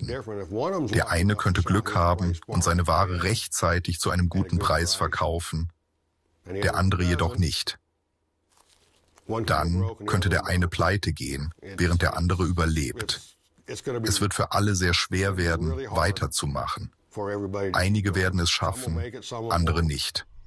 Der eine könnte Glück haben und seine Ware rechtzeitig zu einem guten Preis verkaufen, der andere jedoch nicht. Dann könnte der eine pleite gehen, während der andere überlebt. Es wird für alle sehr schwer werden, weiterzumachen. Einige werden es schaffen, andere nicht.